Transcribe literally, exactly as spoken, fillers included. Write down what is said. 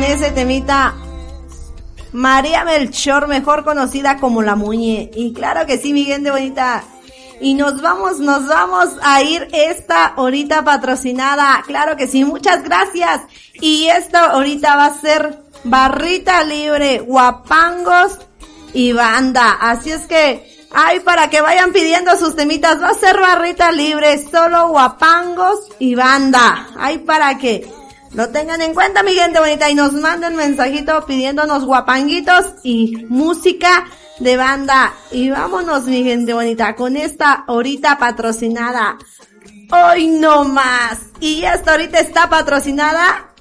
ese temita María Melchor, mejor conocida como La Muñe. Y claro que sí, mi gente bonita. Y nos vamos, nos vamos a ir esta horita patrocinada. Claro que sí, muchas gracias. Y esta horita va a ser barrita libre, guapangos y banda. Así es que, ay, para que vayan pidiendo sus temitas, va a ser barrita libre, solo guapangos y banda. Ay, para que lo tengan en cuenta, mi gente bonita, y nos manden mensajito pidiéndonos guapanguitos y música de banda. Y vámonos, mi gente bonita, con esta horita patrocinada. Hoy no más. Y esta horita está patrocinada